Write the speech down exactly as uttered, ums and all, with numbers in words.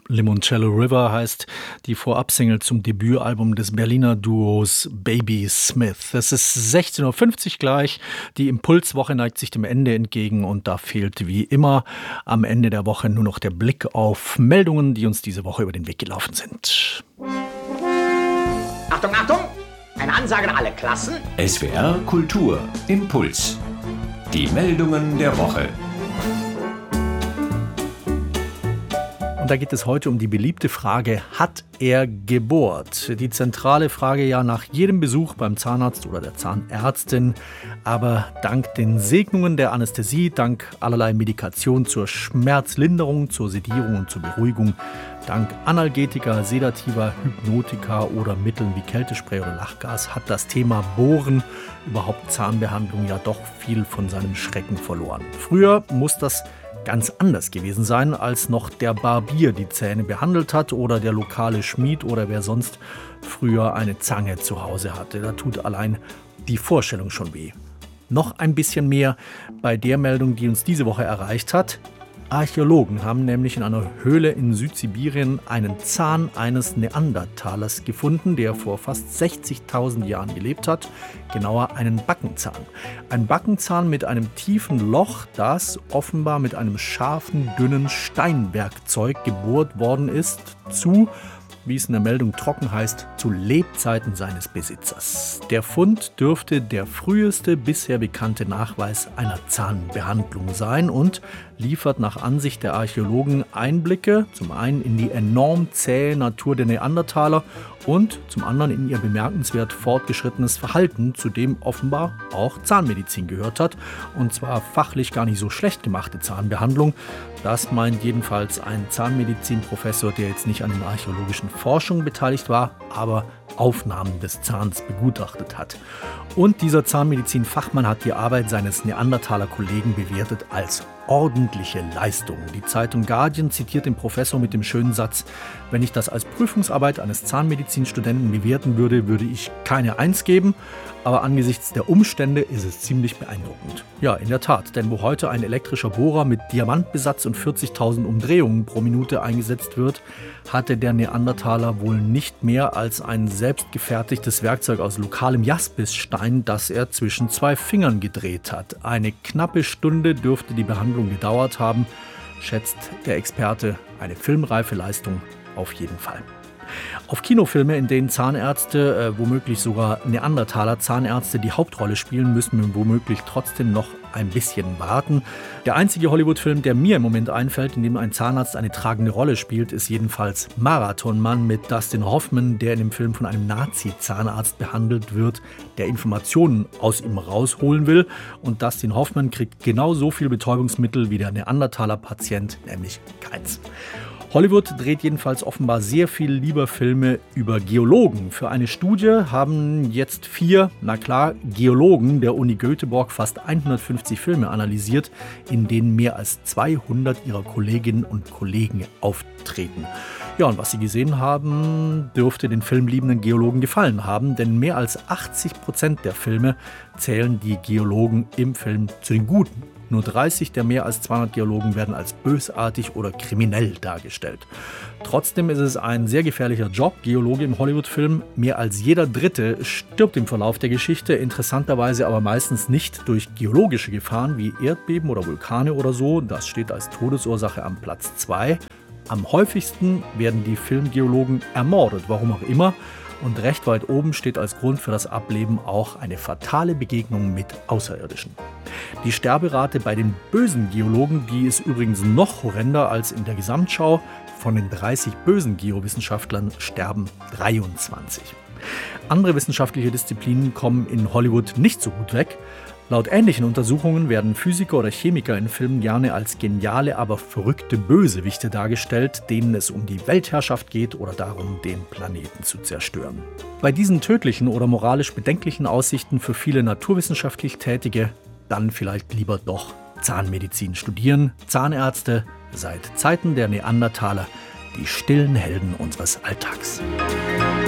Limoncello River heißt die Vorabsingle zum Debütalbum des Berliner Duos Baby Smith. Es ist sechzehn Uhr fünfzig gleich. Die Impulswoche neigt sich dem Ende entgegen und da fehlt wie immer am Ende der Woche nur noch der Blick auf Meldungen, die uns diese Woche über den Weg gelaufen sind. Achtung, Achtung! Eine Ansage an alle Klassen. S W R Kultur Impuls. Die Meldungen der Woche. Und da geht es heute um die beliebte Frage, hat er gebohrt? Die zentrale Frage ja nach jedem Besuch beim Zahnarzt oder der Zahnärztin. Aber dank den Segnungen der Anästhesie, dank allerlei Medikation zur Schmerzlinderung, zur Sedierung und zur Beruhigung, dank Analgetika, Sedativa, Hypnotika oder Mitteln wie Kältespray oder Lachgas hat das Thema Bohren, überhaupt Zahnbehandlung, ja doch viel von seinem Schrecken verloren. Früher muss das ganz anders gewesen sein, als noch der Barbier die Zähne behandelt hat oder der lokale Schmied oder wer sonst früher eine Zange zu Hause hatte. Da tut allein die Vorstellung schon weh. Noch ein bisschen mehr bei der Meldung, die uns diese Woche erreicht hat. Archäologen haben nämlich in einer Höhle in Südsibirien einen Zahn eines Neandertalers gefunden, der vor fast sechzigtausend Jahren gelebt hat, genauer einen Backenzahn. Ein Backenzahn mit einem tiefen Loch, das offenbar mit einem scharfen, dünnen Steinwerkzeug gebohrt worden ist, zu, wie es in der Meldung trocken heißt, zu Lebzeiten seines Besitzers. Der Fund dürfte der früheste bisher bekannte Nachweis einer Zahnbehandlung sein und liefert nach Ansicht der Archäologen Einblicke, zum einen in die enorm zähe Natur der Neandertaler und zum anderen in ihr bemerkenswert fortgeschrittenes Verhalten, zu dem offenbar auch Zahnmedizin gehört hat, und zwar fachlich gar nicht so schlecht gemachte Zahnbehandlung. Das meint jedenfalls ein Zahnmedizinprofessor, der jetzt nicht an den archäologischen Forschungen beteiligt war, aber Aufnahmen des Zahns begutachtet hat. Und dieser Zahnmedizinfachmann hat die Arbeit seines Neandertaler-Kollegen bewertet als ordentliche Leistung. Die Zeitung Guardian zitiert den Professor mit dem schönen Satz: Wenn ich das als Prüfungsarbeit eines Zahnmedizinstudenten bewerten würde, würde ich keine Eins geben, aber angesichts der Umstände ist es ziemlich beeindruckend. Ja, in der Tat, denn wo heute ein elektrischer Bohrer mit Diamantbesatz und vierzigtausend Umdrehungen pro Minute eingesetzt wird, hatte der Neandertaler wohl nicht mehr als ein selbstgefertigtes Werkzeug aus lokalem Jaspisstein, das er zwischen zwei Fingern gedreht hat. Eine knappe Stunde dürfte die Behandlung gedauert haben, schätzt der Experte. Eine filmreife Leistung auf jeden Fall. Auf Kinofilme, in denen Zahnärzte, äh, womöglich sogar Neandertaler-Zahnärzte die Hauptrolle spielen, müssen wir womöglich trotzdem noch ein bisschen warten. Der einzige Hollywood-Film, der mir im Moment einfällt, in dem ein Zahnarzt eine tragende Rolle spielt, ist jedenfalls Marathon-Mann mit Dustin Hoffman, der in dem Film von einem Nazi-Zahnarzt behandelt wird, der Informationen aus ihm rausholen will. Und Dustin Hoffman kriegt genau so viel Betäubungsmittel wie der Neandertaler-Patient, nämlich keins. Hollywood dreht jedenfalls offenbar sehr viel lieber Filme über Geologen. Für eine Studie haben jetzt vier, na klar, Geologen der Uni Göteborg fast hundertfünfzig Filme analysiert, in denen mehr als zweihundert ihrer Kolleginnen und Kollegen auftreten. Ja, und was sie gesehen haben, dürfte den filmliebenden Geologen gefallen haben, denn mehr als achtzig Prozent der Filme zählen die Geologen im Film zu den Guten. Nur dreißig der mehr als zweihundert Geologen werden als bösartig oder kriminell dargestellt. Trotzdem ist es ein sehr gefährlicher Job, Geologe im Hollywood-Film. Mehr als jeder Dritte stirbt im Verlauf der Geschichte, interessanterweise aber meistens nicht durch geologische Gefahren wie Erdbeben oder Vulkane oder so. Das steht als Todesursache am Platz zwei. Am häufigsten werden die Filmgeologen ermordet, warum auch immer. Und recht weit oben steht als Grund für das Ableben auch eine fatale Begegnung mit Außerirdischen. Die Sterberate bei den bösen Geologen, die ist übrigens noch horrender als in der Gesamtschau. Von den dreißig bösen Geowissenschaftlern sterben dreiundzwanzig. Andere wissenschaftliche Disziplinen kommen in Hollywood nicht so gut weg. Laut ähnlichen Untersuchungen werden Physiker oder Chemiker in Filmen gerne als geniale, aber verrückte Bösewichte dargestellt, denen es um die Weltherrschaft geht oder darum, den Planeten zu zerstören. Bei diesen tödlichen oder moralisch bedenklichen Aussichten für viele naturwissenschaftlich Tätige dann vielleicht lieber doch Zahnmedizin studieren. Zahnärzte seit Zeiten der Neandertaler, die stillen Helden unseres Alltags.